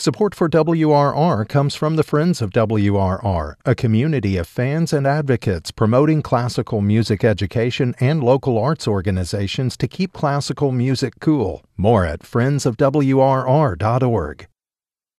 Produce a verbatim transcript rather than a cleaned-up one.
Support for W R R comes from the Friends of W R R, a community of fans and advocates promoting classical music education and local arts organizations to keep classical music cool. More at friends of W R R dot org.